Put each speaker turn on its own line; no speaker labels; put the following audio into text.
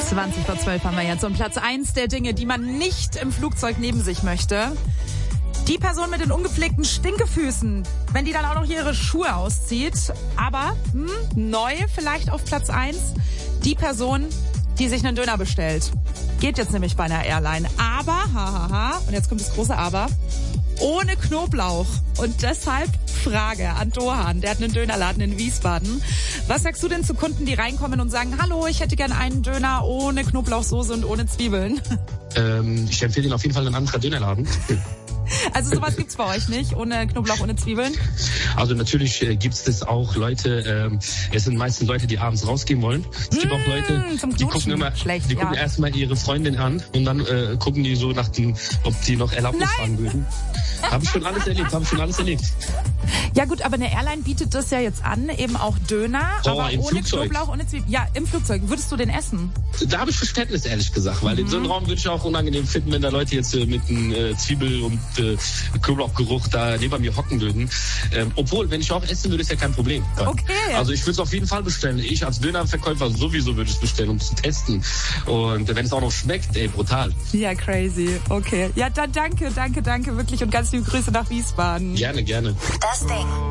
20:12 haben wir jetzt. Und Platz 1 der Dinge, die man nicht im Flugzeug neben sich möchte. Die Person mit den ungepflegten Stinkefüßen, wenn die dann auch noch ihre Schuhe auszieht. Aber neu vielleicht auf Platz 1, die Person, die sich einen Döner bestellt. Geht jetzt nämlich bei einer Airline. Aber, und jetzt kommt das große Aber, ohne Knoblauch. Und deshalb Frage an Dohan, der hat einen Dönerladen in Wiesbaden. Was sagst du denn zu Kunden, die reinkommen und sagen, hallo, ich hätte gern einen Döner ohne Knoblauchsoße und ohne Zwiebeln?
Ich empfehle Ihnen auf jeden Fall einen anderen Dönerladen.
Also sowas gibt's bei euch nicht, ohne Knoblauch, ohne Zwiebeln?
Also natürlich gibt's das auch Leute, es sind meistens Leute, die abends rausgehen wollen. Es gibt auch Leute, die gucken immer,
schlecht,
die gucken erstmal ihre Freundin an und dann gucken die so nach dem, ob die noch Erlaubnis fragen würden. Habe ich schon alles erlebt.
Ja gut, aber eine Airline bietet das ja jetzt an, eben auch Döner, aber ohne
Flugzeug.
Knoblauch, ohne Zwiebeln. Ja, im Flugzeug. Würdest du den essen?
Da habe ich Verständnis, ehrlich gesagt, weil in so einem Raum würde ich auch unangenehm finden, wenn da Leute jetzt mit einem Zwiebel- und Knoblauchgeruch da neben mir hocken würden. Obwohl, wenn ich auch essen würde, ist ja kein Problem.
Okay.
Also ich würde es auf jeden Fall bestellen. Ich als Dönerverkäufer sowieso würde es bestellen, um zu testen. Und wenn es auch noch schmeckt, brutal.
Ja, crazy. Okay. Ja, dann danke wirklich und ganz liebe Grüße nach Wiesbaden.
Gerne.
Das Ding.